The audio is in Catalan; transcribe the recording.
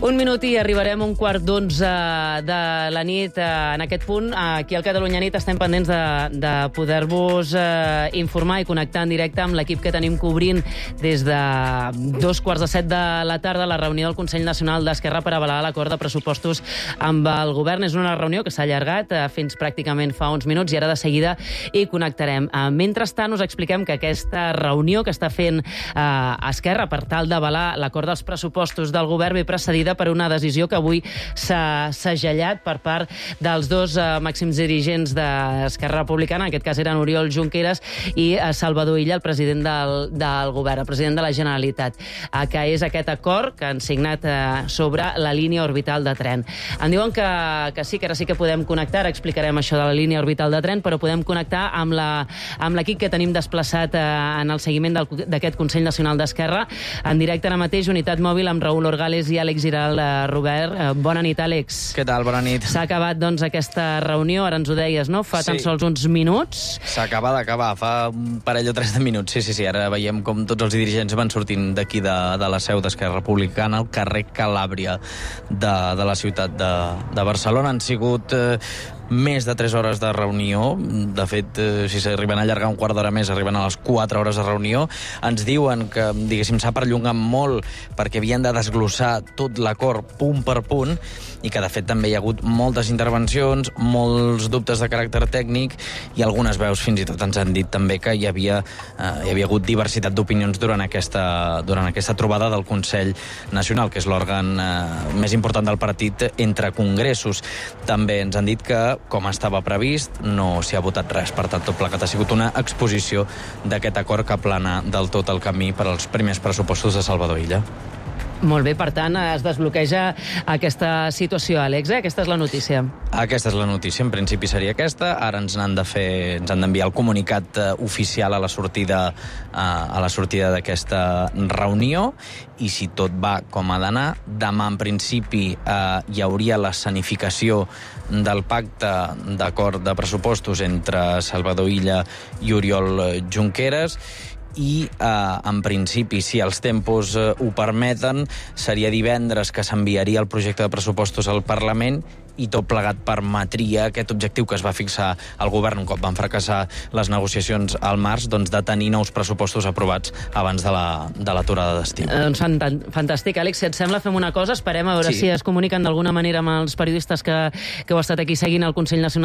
Un minut i arribarem a un quart d'11 de la nit. En aquest punt, aquí al Catalunya Nit, estem pendents de poder-vos informar i connectar en directe amb l'equip que tenim cobrint des de 2:45 de la tarda la reunió del Consell Nacional d'Esquerra per avalar l'acord de pressupostos amb el govern. És una reunió que s'ha allargat fins pràcticament fa uns minuts i ara de seguida hi connectarem. Mentrestant, us expliquem que aquesta reunió que està fent Esquerra per tal d'avalar l'acord dels pressupostos del govern ve precedida per una decisió que avui s'ha segellat per part dels dos màxims dirigents d'Esquerra Republicana, en aquest cas eren Oriol Junqueras i Salvador Illa, el president del govern, el president de la Generalitat, que és aquest acord que han signat sobre la línia orbital de tren. Em diuen que sí, que ara sí que podem connectar, ara explicarem això de la línia orbital de tren, però podem connectar amb l'equip que tenim desplaçat en el seguiment d'aquest Consell Nacional d'Esquerra. En directe ara mateix, unitat mòbil amb Raül Orgales i Àlex Giral. Robert, bona nit, Àlex. Què tal? Bona nit. S'ha acabat, doncs, aquesta reunió, ara ens ho deies, no? Fa tan sols uns minuts. S'acaba d'acabar, fa un parell o tres de minuts. Sí, ara veiem com tots els dirigents van sortint d'aquí de la seu d'Esquerra Republicana al carrer Calàbria de la ciutat de Barcelona. Han sigut més de 3 hores de reunió. De fet, si s'arriben a allargar un quart d'hora més, arriben a les 4 hores de reunió. Ens diuen que, diguéssim, s'ha perllongat molt perquè havien de desglossar tot l'acord punt per punt i que, de fet, també hi ha hagut moltes intervencions, molts dubtes de caràcter tècnic i algunes veus fins i tot ens han dit també que hi havia hagut diversitat d'opinions durant aquesta trobada del Consell Nacional, que és l'òrgan més important del partit entre congressos. També ens han dit que, com estava previst, no s'hi ha votat res. Per tant, tot plegat ha sigut una exposició d'aquest acord que plana del tot el camí per als primers pressupostos de Salvador Illa. Molt bé, per tant, es desbloqueja aquesta situació, Àlex, Aquesta és la notícia. Aquesta és la notícia, en principi seria aquesta. Ara ens han d'enviar el comunicat oficial a la sortida d'aquesta reunió i si tot va com ha d'anar, demà en principi hi hauria l'escenificació del pacte d'acord de pressupostos entre Salvador Illa i Oriol Junqueras i, en principi, si els tempos ho permeten, seria divendres que s'enviaria el projecte de pressupostos al Parlament i tot plegat permetria aquest objectiu que es va fixar el govern un cop van fracassar les negociacions al març, doncs de tenir nous pressupostos aprovats abans de l'aturada d'estiu. Doncs fantàstic, Àlex. Si et sembla, fem una cosa, esperem a veure si es comuniquen d'alguna manera amb els periodistes que heu estat aquí seguint el Consell Nacional